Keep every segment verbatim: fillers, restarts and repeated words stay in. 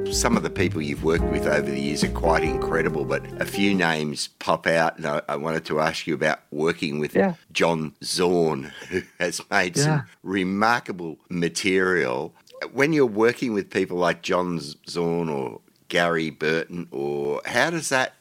some of the people you've worked with over the years are quite incredible, but a few names pop out, and I, I wanted to ask you about working with yeah. John Zorn, who has made yeah. some remarkable material. When you're working with people like John Zorn or Gary Burton, or how does that,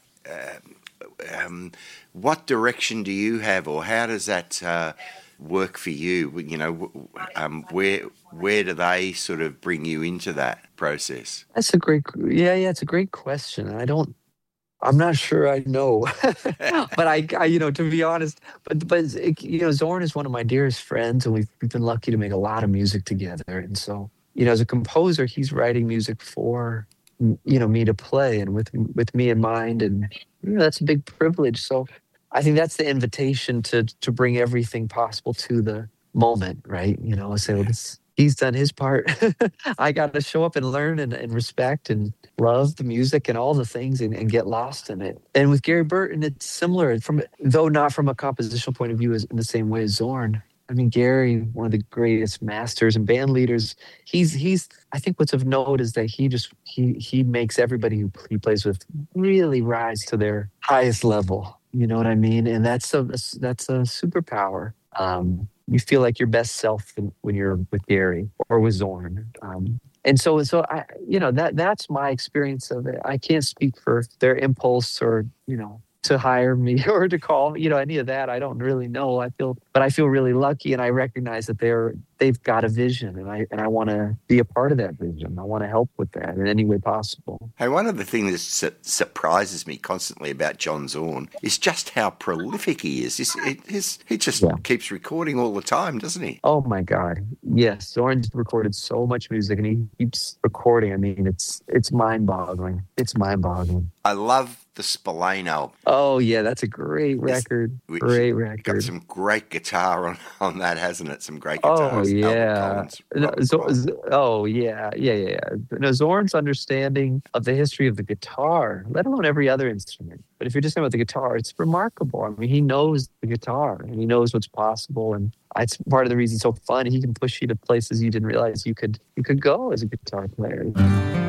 uh, um, what direction do you have, or how does that uh, work for you? You know, um, where where do they sort of bring you into that process? That's a great, yeah, yeah, it's a great question. I don't, I'm not sure I know, but I, I, you know, to be honest, but but it, you know, Zorn is one of my dearest friends, and we've, we've been lucky to make a lot of music together, and so you know, as a composer, he's writing music for you know me to play, and with with me in mind, and you know, that's a big privilege. So I think that's the invitation to to bring everything possible to the moment, right? You know, say, well, this. He's done his part. I got to show up and learn and, and respect and love the music and all the things and, and get lost in it. And with Gary Burton, it's similar, from though not from a compositional point of view as in the same way as Zorn. I mean, Gary, one of the greatest masters and band leaders. He's he's. I think what's of note is that he just he he makes everybody who he plays with really rise to their highest level. You know what I mean? And that's a that's a superpower. Um, You feel like your best self when you're with Gary or with Zorn. Um, and so, so I, you know, that that's my experience of it. I can't speak for their impulse or, you know, to hire me or to call me, you know, any of that. I don't really know. I feel, but I feel really lucky, and I recognize that they're, they've got a vision, and I, and I want to be a part of that vision. I want to help with that in any way possible. Hey, one of the things that su- surprises me constantly about John Zorn is just how prolific he is. He's, he's, he just yeah. keeps recording all the time, doesn't he? Oh my God. Yes. Zorn's recorded so much music, and he keeps recording. I mean, it's, it's mind boggling. It's mind boggling. I love the Spillane album. Oh yeah, that's a great record. It's, great record. Got some great guitar on, on that, hasn't it? Some great guitars. Oh yeah. No, Z- oh yeah, yeah, yeah. No, Zorn's understanding of the history of the guitar, let alone every other instrument. But if you're just talking about the guitar, it's remarkable. I mean, he knows the guitar, and he knows what's possible, and it's part of the reason it's so fun. He can push you to places you didn't realize you could you could go as a guitar player.